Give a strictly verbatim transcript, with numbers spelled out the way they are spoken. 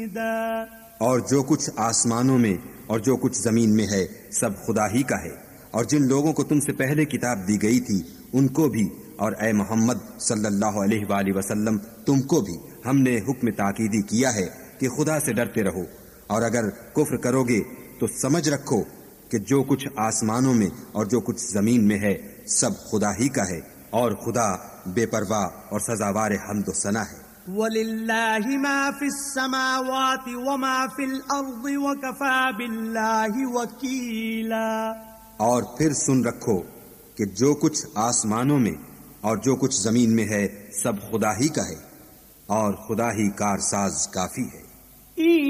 और जो कुछ आसमानों में और जो कुछ जमीन में है सब खुदा ही का है। और जिन लोगों को तुमसे पहले किताब दी गई थी उनको भी, और ए मोहम्मद सल्लल्लाहु अलैहि वसल्लम तुमको भी हमने हुक्म ताकीदी किया है कि खुदा से डरते रहो। और अगर कुफ्र करोगे तो समझ रखो कि जो कुछ आसमानों में और जो कुछ जमीन में है सब खुदा ही का है, और खुदा बेपरवाह और सजावार हम्द सना है। वलिल्लाहि मा फिस समावाति व मा फिल अर्दि व कफा बिल्लाहि वकीला। और फिर सुन रखो कि जो कुछ आसमानों में और जो कुछ जमीन में है सब खुदा ही का है, और खुदा ही कारसाज काफी है।